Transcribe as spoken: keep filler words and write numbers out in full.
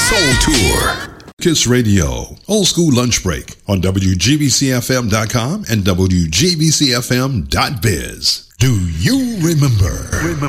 Soul Tour. Kiss Radio, Old School Lunch Break on W G B C F M dot com and W G B C F M dot biz. Do you remember? remember.